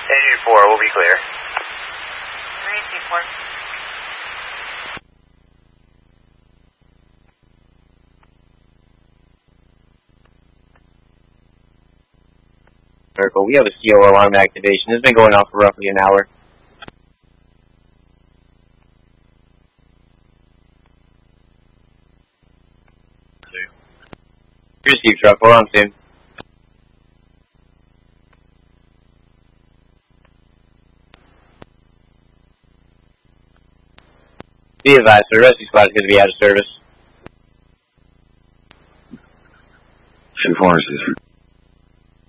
4 will be clear. 384. Circle, we have a CO alarm activation. It's been going off for roughly an hour. Receive truck, we're on soon. Be advised, the rescue squad is going to be out of service. 2-4 is